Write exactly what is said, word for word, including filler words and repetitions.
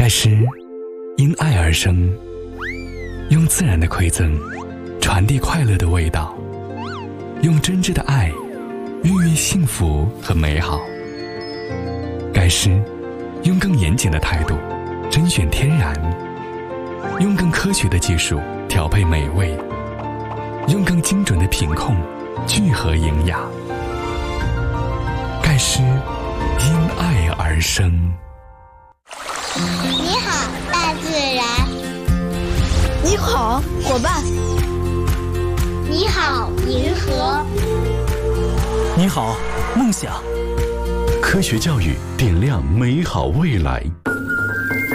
盖诗因爱而生，用自然的馈赠传递快乐的味道，用真挚的爱孕育幸福和美好。盖诗用更严谨的态度甄选天然，用更科学的技术调配美味，用更精准的品控聚合营养。盖诗因爱而生。 你好，大自然。 你好，伙伴。 你好，银河。 你好，梦想。 科学教育点亮美好未来。